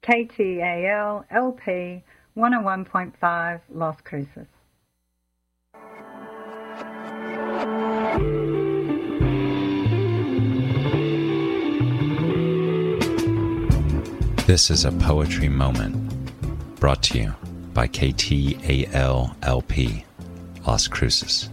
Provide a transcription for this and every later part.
KTAL LP 101.5 Las Cruces. This is a poetry moment brought to you by KTAL LP Las Cruces.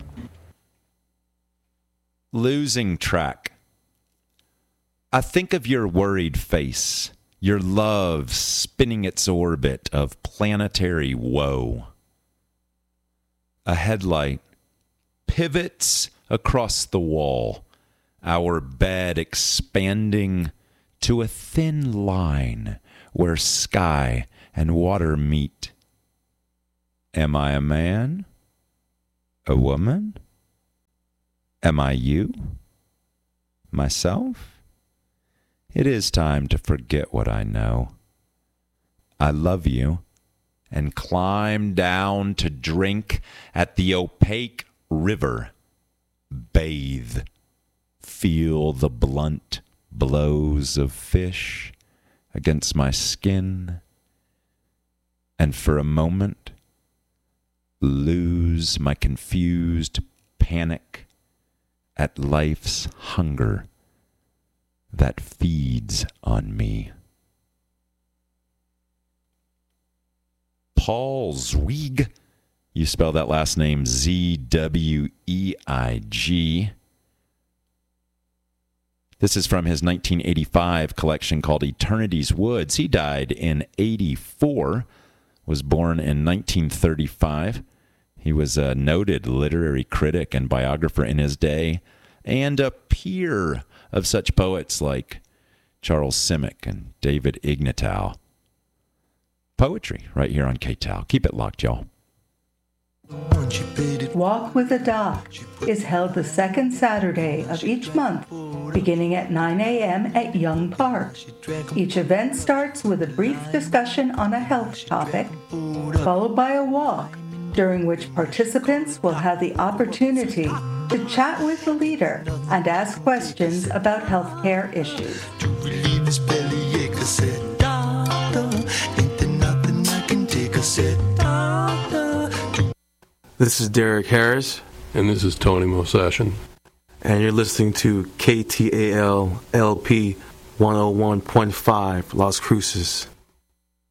Losing track. I think of your worried face, your love spinning its orbit of planetary woe. A headlight pivots across the wall, our bed expanding to a thin line where sky and water meet. Am I a man? A woman? Am I you? Myself? It is time to forget what I know. I love you and climb down to drink at the opaque river. Bathe. Feel the blunt blows of fish against my skin, and for a moment lose my confused panic at life's hunger that feeds on me. Paul Zweig, you spell that last name Zweig. This is from his 1985 collection called Eternity's Woods. He died in 1984, was born in 1935. He was a noted literary critic and biographer in his day, and a peer of such poets like Charles Simic and David Ignatow. Poetry right here on KTAL. Keep it locked, y'all. Walk with a Doc is held the second Saturday of each month, beginning at 9 a.m. at Young Park. Each event starts with a brief discussion on a health topic, followed by a walk, during which participants will have the opportunity to chat with the leader and ask questions about healthcare issues. To relieve his bellyache, I said, doctor, ain't there nothing I can take? I said, doctor. This is Derek Harris. And this is Tony Mosashin. And you're listening to KTAL LP 101.5 Las Cruces.